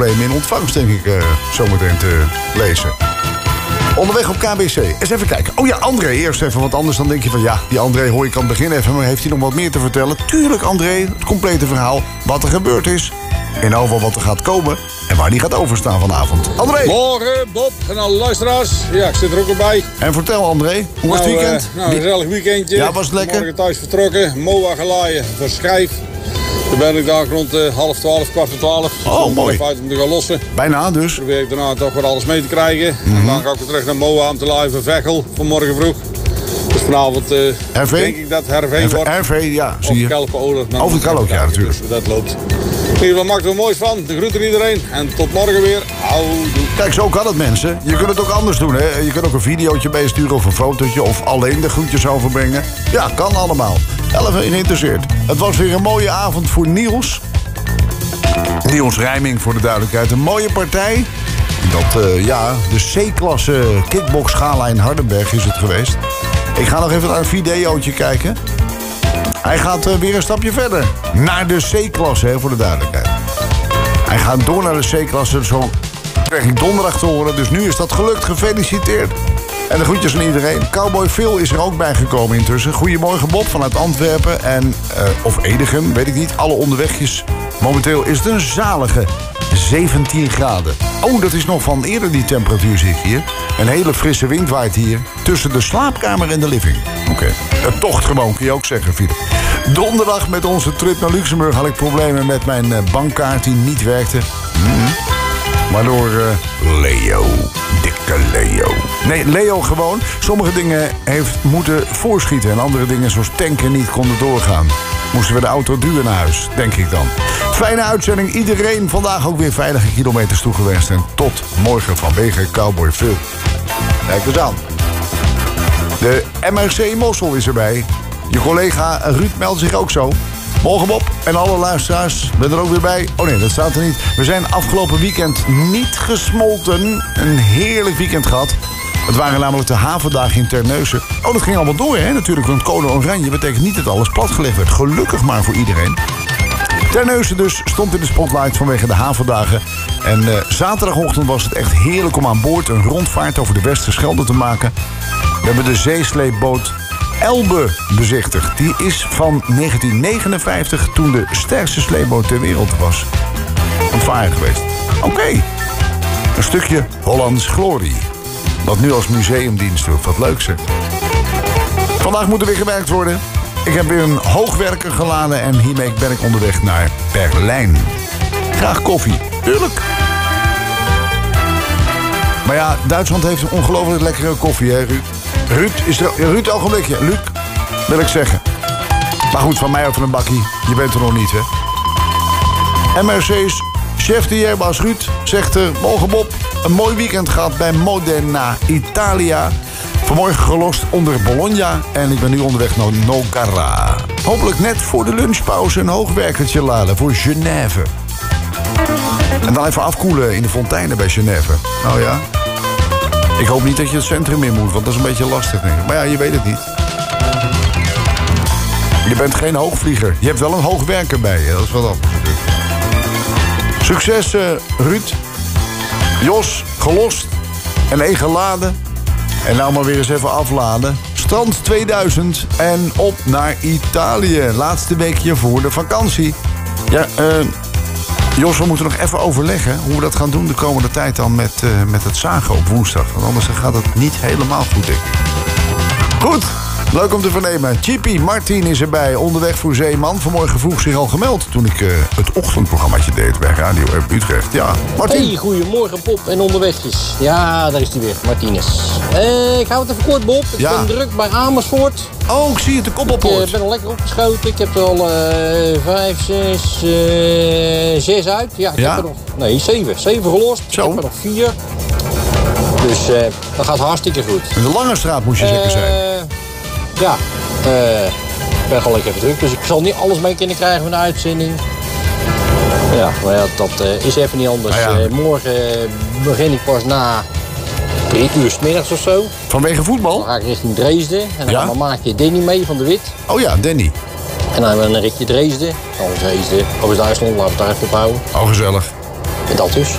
neem je in ontvangst, denk ik, zometeen te lezen. Onderweg op KBC. Eens even kijken. Oh ja, André, eerst even. Want anders dan denk je van ja, die André hoor ik aan het begin even. Maar heeft hij nog wat meer te vertellen? Tuurlijk, André, het complete verhaal. Wat er gebeurd is. En overal wat er gaat komen. En waar die gaat overstaan vanavond. André! Morgen, Bob en alle luisteraars. Ja, ik zit er ook al bij. En vertel, André, hoe was het weekend? Een gezellig weekendje. Ja, was het lekker? Morgen thuis vertrokken. MOA gelaaien voor Schijf. Dan ben ik daar rond 11:30, 11:15. Oh, mooi. Even uit om te gaan lossen. Bijna dus. Probeer ik daarna toch weer alles mee te krijgen. En dan ga ik weer terug naar MOA om te laaien voor Veghel. Vanmorgen vroeg. Dus vanavond RV? denk ik dat Hervé wordt. RV, ja, zie je. Of Kelpen-Oler. Over het kan ook, ja, natuurlijk. Dus dat loopt. In ieder geval maakt er moois van. De groeten iedereen. En tot morgen weer. Houdoe. Kijk, zo kan het, mensen. Je kunt het ook anders doen, hè. Je kunt ook een videootje bijsturen of een fotootje... of alleen de groetjes overbrengen. Ja, kan allemaal. 11 geïnteresseerd. Het was weer een mooie avond voor Niels. Niels Rijming, voor de duidelijkheid. Een mooie partij. Dat, de C-klasse kickbox-gala in Hardenberg is het geweest. Ik ga nog even naar een videootje kijken. Hij gaat weer een stapje verder. Naar de C-klasse, hè, voor de duidelijkheid. Hij gaat door naar de C-klasse. Zo krijg ik donderdag te horen. Dus nu is dat gelukt. Gefeliciteerd. En de groetjes aan iedereen. Cowboy Phil is er ook bij gekomen intussen. Goedemorgen Bob vanuit Antwerpen. En, of Edegem, weet ik niet. Alle onderwegjes. Momenteel is het een zalige 17 graden. Oh, dat is nog van eerder die temperatuur, zie ik hier. Een hele frisse wind waait hier. Tussen de slaapkamer en de living. Oké. Een tocht gewoon, kun je ook zeggen, Philip. Donderdag met onze trip naar Luxemburg had ik problemen met mijn bankkaart die niet werkte. Waardoor Leo, dikke Leo. Nee, Leo gewoon. Sommige dingen heeft moeten voorschieten. En andere dingen zoals tanken niet konden doorgaan. Moesten we de auto duwen naar huis, denk ik dan. Fijne uitzending. Iedereen vandaag ook weer veilige kilometers toegewenst. En tot morgen vanwege Cowboy Phil. Kijk eens aan. De MRC Mossel is erbij. Je collega Ruud meldt zich ook zo. Morgen Bob en alle luisteraars. Ben er ook weer bij. Oh nee, dat staat er niet. We zijn afgelopen weekend niet gesmolten. Een heerlijk weekend gehad. Het waren namelijk de havendagen in Terneuzen. Oh, dat ging allemaal door, hè? Natuurlijk, want code oranje betekent niet dat alles platgelegd werd. Gelukkig maar voor iedereen. Terneuzen dus stond in de spotlight vanwege de havendagen. En zaterdagochtend was het echt heerlijk om aan boord een rondvaart over de Westerschelde te maken. We hebben de zeesleepboot Elbe bezichtigd. Die is van 1959, toen de sterkste sleepboot ter wereld was. Aan het varen geweest. Oké. Een stukje Hollands glorie. Dat nu als museumdienst doet. Wat leuk, zeg. Vandaag moet er weer gewerkt worden. Ik heb weer een hoogwerker geladen en hiermee ben ik onderweg naar Berlijn. Graag koffie. Tuurlijk. Maar ja, Duitsland heeft een ongelooflijk lekkere koffie, hè, Ruud? Ruud, is er... Ruud, ogenblikje. Luc, wil ik zeggen. Maar goed, van mij over een bakkie. Je bent er nog niet, hè? MRC's chef de Airbus Ruud zegt er... Morgen Bob, een mooi weekend gehad bij Modena, Italia. Vanmorgen gelost onder Bologna en ik ben nu onderweg naar Nogara. Hopelijk net voor de lunchpauze een hoogwerkertje laden voor Genève. En dan even afkoelen in de fonteinen bij Genève. Nou ja. Ik hoop niet dat je het centrum in moet, want dat is een beetje lastig, denk ik. Maar ja, je weet het niet. Je bent geen hoogvlieger. Je hebt wel een hoogwerker bij je. Dat is wat anders. Succes, Ruud. Jos, gelost en geladen. En nou maar weer eens even afladen. Strand 2000 en op naar Italië. Laatste weekje voor de vakantie. Ja, Jos, we moeten nog even overleggen hoe we dat gaan doen de komende tijd dan met het zagen op woensdag. Want anders gaat het niet helemaal goed, denk ik. Goed, leuk om te vernemen. Chippy Martin is erbij, onderweg voor Zeeman. Vanmorgen vroeg zich al gemeld toen ik het ochtendprogrammaatje deed bij Radio Utrecht. Ja, Martin. Hey, goedemorgen Bob en onderwegjes. Ja, daar is hij weer, Martinez. Ik hou het even kort, Bob. Ik ben druk bij Amersfoort. Oh, ik zie het, de koppelpoort. Ik ben al lekker opgeschoten. Ik heb er al 5, 6 uit. Ja, ik heb er nog... Nee, 7. 7 gelost. Zo. Ik heb er nog 4. Dus dat gaat hartstikke goed. In de Lange Straat moest je zeker zijn. Ja, ik ben gewoon lekker even druk. Dus ik zal niet alles mee kunnen krijgen van de uitzending. Ja, maar ja, dat is even niet anders. Ah, ja. Morgen begin ik pas na 3 uur 's middags of zo. Vanwege voetbal? Dan ga ik richting Dresden. En dan gaat mijn maatje Danny mee van de Wit. Oh ja, Danny. En dan hebben we een ritje Dresden. Dresden, over Duitsland, laten we het daar even op houden. Oh, gezellig. En dat dus.